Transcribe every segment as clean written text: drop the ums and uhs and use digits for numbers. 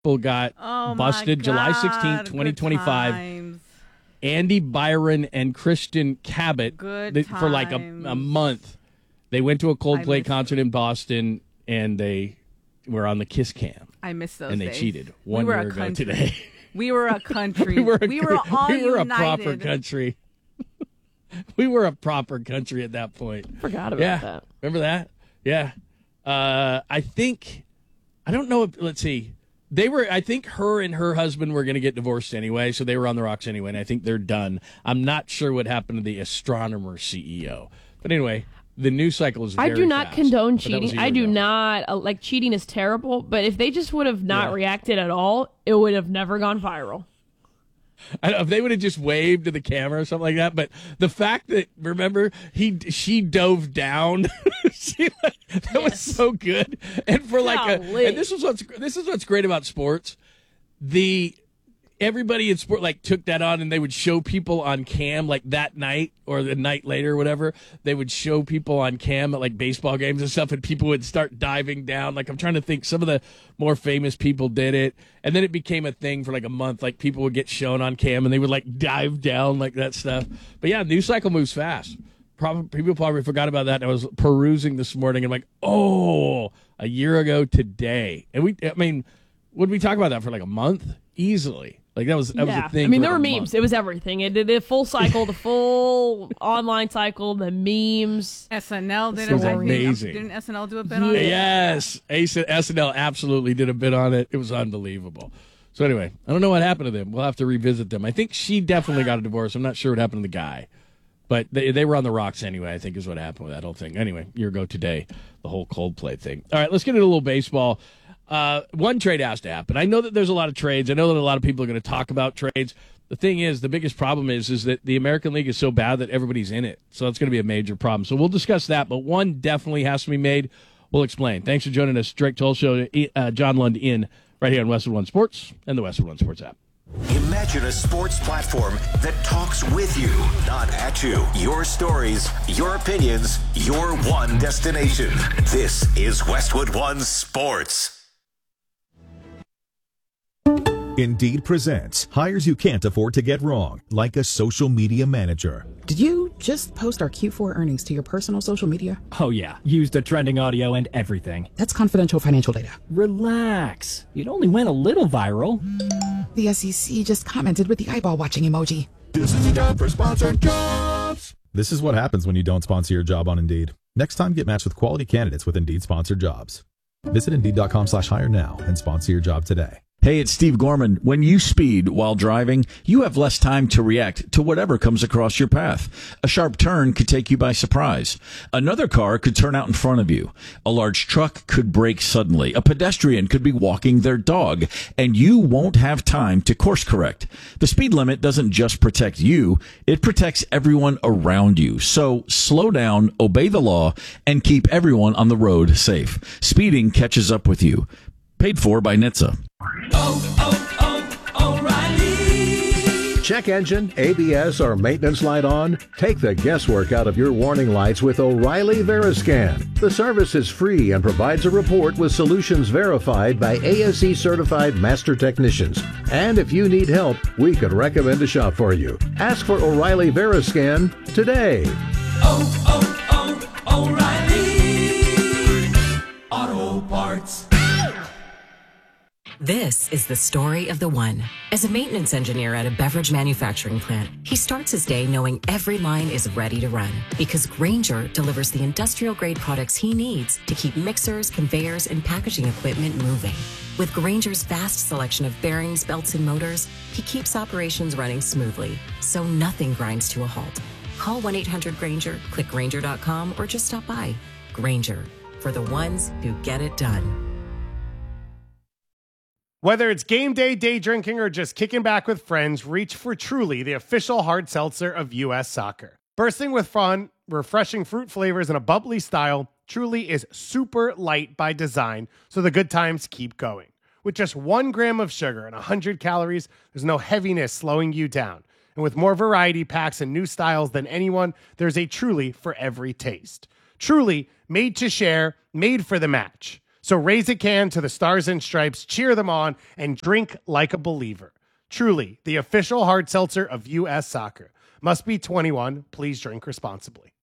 people got busted July 16th, 2025. Andy Byron and Kristen Cabot for like a month. They went to a Coldplay concert in Boston, and they were on the Kiss Cam. I miss those and they days. cheated 1 year ago today. We were a country. we were a proper country. We were a proper country at that point. Forgot about that. Remember that? Yeah. I don't know if, let's see. I think her and her husband were going to get divorced anyway, so they were on the rocks anyway, and I think they're done. I'm not sure what happened to the astronomer CEO. But anyway, the news cycle is very I do not fast, condone cheating. I do ago. not, cheating is terrible, but if they just would have not reacted at all, it would have never gone viral. I don't know if they would have just waved to the camera or something like that, but the fact that, remember, she dove down, that was so good. And for and this is what's great about sports. Everybody in sport took that on, and they would show people on cam that night or the night later or whatever. They would show people on cam at baseball games and stuff, and people would start diving down. I'm trying to think, some of the more famous people did it, and then it became a thing for a month. People would get shown on cam, and they would dive down that stuff. But yeah, news cycle moves fast. People probably forgot about that. I was perusing this morning, and a year ago today, and what did we talk about that for a month? Easily. That was a thing. There were memes. It was everything. It did the full cycle, the full online cycle, the memes. SNL did it. Was amazing. Didn't SNL do a bit on it? Yes. SNL absolutely did a bit on it. It was unbelievable. So anyway, I don't know what happened to them. We'll have to revisit them. I think she definitely got a divorce. I'm not sure what happened to the guy. But they were on the rocks anyway, I think is what happened with that whole thing. Anyway, year ago today, the whole Coldplay thing. All right, let's get into a little baseball. One trade has to happen. I know that there's a lot of trades. I know that a lot of people are going to talk about trades. The thing is, the biggest problem is that the American League is so bad that everybody's in it. So that's going to be a major problem. So we'll discuss that, but one definitely has to be made. We'll explain. Thanks for joining us. Drake Toll Show, John Lund in right here on Westwood One Sports and the Westwood One Sports app. Imagine a sports platform that talks with you, not at you. Your stories, your opinions, your one destination. This is Westwood One Sports. Indeed presents hires you can't afford to get wrong, like a social media manager. Did you just post our Q4 earnings to your personal social media? Oh yeah, used the trending audio and everything. That's confidential financial data. Relax. It only went a little viral. The SEC just commented with the eyeball watching emoji. This is a job for sponsored jobs. This is what happens when you don't sponsor your job on Indeed. Next time, get matched with quality candidates with Indeed sponsored jobs. Visit Indeed.com/hire now and sponsor your job today. Hey, it's Steve Gorman. When you speed while driving, you have less time to react to whatever comes across your path. A sharp turn could take you by surprise. Another car could turn out in front of you. A large truck could brake suddenly. A pedestrian could be walking their dog, and you won't have time to course correct. The speed limit doesn't just protect you, it protects everyone around you. So slow down, obey the law, and keep everyone on the road safe. Speeding catches up with you. Paid for by NHTSA. O'Reilly. Check engine, ABS, or maintenance light on? Take the guesswork out of your warning lights with O'Reilly Veriscan. The service is free and provides a report with solutions verified by ASE certified master technicians. And if you need help, we could recommend a shop for you. Ask for O'Reilly Veriscan today. O'Reilly Auto Parts. This is the story of the one. As a maintenance engineer at a beverage manufacturing plant, he starts his day knowing every line is ready to run because Grainger delivers the industrial-grade products he needs to keep mixers, conveyors, and packaging equipment moving. With Grainger's vast selection of bearings, belts, and motors, he keeps operations running smoothly, so nothing grinds to a halt. Call 1-800-GRAINGER, click Grainger.com, or just stop by. Grainger, for the ones who get it done. Whether it's game day, day drinking, or just kicking back with friends, reach for Truly, the official hard seltzer of U.S. soccer. Bursting with fun, refreshing fruit flavors, and a bubbly style, Truly is super light by design, so the good times keep going. With just 1 gram of sugar and 100 calories, there's no heaviness slowing you down. And with more variety packs and new styles than anyone, there's a Truly for every taste. Truly, made to share, made for the match. So raise a can to the Stars and Stripes, cheer them on, and drink like a believer. Truly, the official hard seltzer of U.S. Soccer. Must be 21. Please drink responsibly.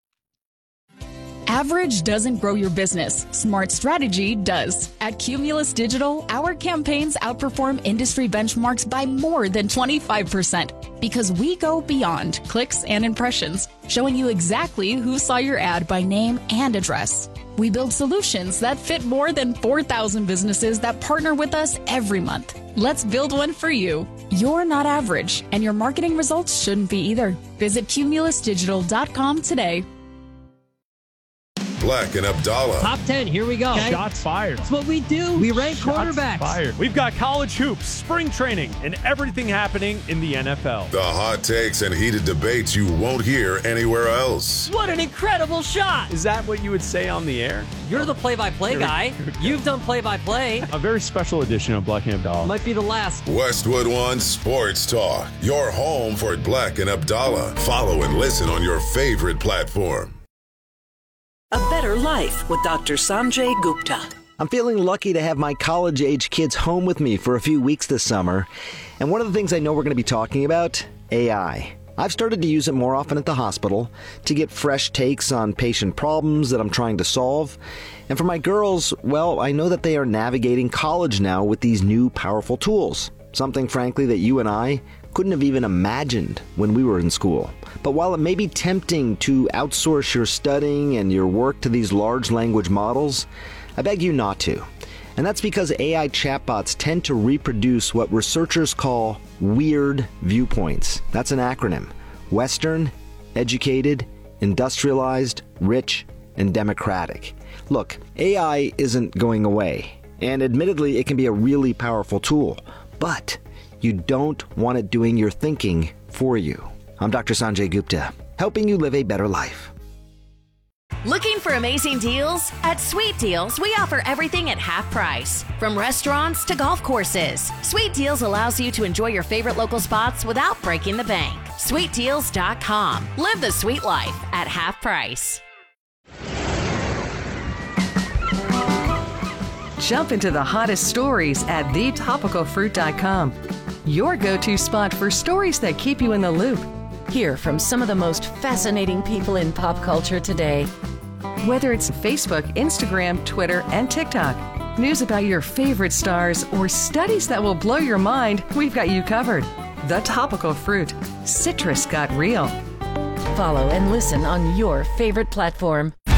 Average doesn't grow your business. Smart strategy does. At Cumulus Digital, our campaigns outperform industry benchmarks by more than 25% because we go beyond clicks and impressions, showing you exactly who saw your ad by name and address. We build solutions that fit more than 4,000 businesses that partner with us every month. Let's build one for you. You're not average, and your marketing results shouldn't be either. Visit cumulusdigital.com today. Black and Abdallah. Top 10, here we go. Okay. Shots fired. That's what we do. We rank quarterbacks. Fired. We've got college hoops, spring training, and everything happening in the NFL. The hot takes and heated debates you won't hear anywhere else. What an incredible shot. Is that what you would say on the air? You're the play-by-play guy. You've done play-by-play. A very special edition of Black and Abdallah. Might be the last. Westwood One Sports Talk. Your home for Black and Abdallah. Follow and listen on your favorite platform. A Better Life with Dr. Sanjay Gupta. I'm feeling lucky to have my college-age kids home with me for a few weeks this summer. And one of the things I know we're going to be talking about, AI. I've started to use it more often at the hospital to get fresh takes on patient problems that I'm trying to solve. And for my girls, well, I know that they are navigating college now with these new powerful tools. Something, frankly, that you and I couldn't have even imagined when we were in school. But while it may be tempting to outsource your studying and your work to these large language models, I beg you not to. And that's because AI chatbots tend to reproduce what researchers call weird viewpoints. That's an acronym. Western, educated, industrialized, rich, and democratic. Look, AI isn't going away. And admittedly, it can be a really powerful tool. But you don't want it doing your thinking for you. I'm Dr. Sanjay Gupta, helping you live a better life. Looking for amazing deals? At Sweet Deals, we offer everything at half price. From restaurants to golf courses, Sweet Deals allows you to enjoy your favorite local spots without breaking the bank. SweetDeals.com. Live the sweet life at half price. Jump into the hottest stories at thetopicalfruit.com. Your go-to spot for stories that keep you in the loop. Hear from some of the most fascinating people in pop culture today. Whether it's Facebook, Instagram, Twitter, and TikTok, news about your favorite stars, or studies that will blow your mind, we've got you covered. The Topical Fruit. Citrus got real. Follow and listen on your favorite platform.